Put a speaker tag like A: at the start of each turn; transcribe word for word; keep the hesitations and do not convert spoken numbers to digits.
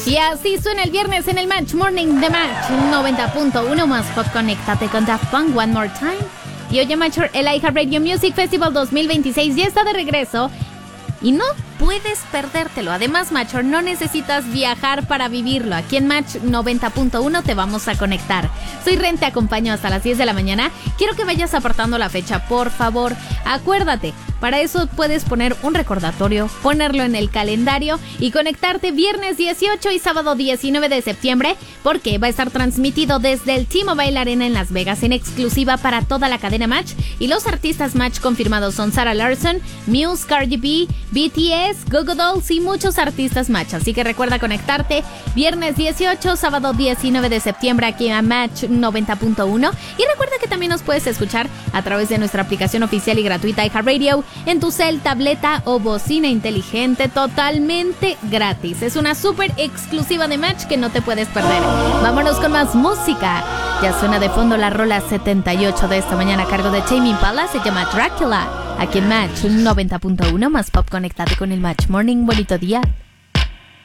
A: Y así suena el viernes en el Match Morning de Match noventa punto uno más pop. Conéctate con Daft Punk One More Time. Y oye, Matcher, el iHeartRadio Music Festival dos mil veintiséis ya está de regreso y no puedes perdértelo. Además, Matcher, no necesitas viajar para vivirlo. Aquí en Match noventa punto uno te vamos a conectar. Soy Ren, te acompaño hasta las diez de la mañana. Quiero que vayas apartando la fecha, por favor. Acuérdate, para eso puedes poner un recordatorio, ponerlo en el calendario y conectarte viernes dieciocho y sábado diecinueve de septiembre, porque va a estar transmitido desde el T-Mobile Arena en Las Vegas en exclusiva para toda la cadena Match. Y los artistas Match confirmados son Sarah Larson, Muse, Cardi B, B T S, Goo Goo Dolls y muchos artistas Match. Así que recuerda conectarte viernes dieciocho, sábado diecinueve de septiembre aquí a Match noventa punto uno. Y recuerda que también nos puedes escuchar a través de nuestra aplicación oficial y gratuita iHeartRadio en tu cel, tableta o bocina inteligente, totalmente gratis. Es una súper exclusiva de Match que no te puedes perder. Vámonos con más música. Ya suena de fondo la rola setenta y ocho de esta mañana a cargo de Tame Impala. Se llama Dracula. Aquí en Match noventa punto uno más pop. Conéctate con el Match Morning. Bonito día.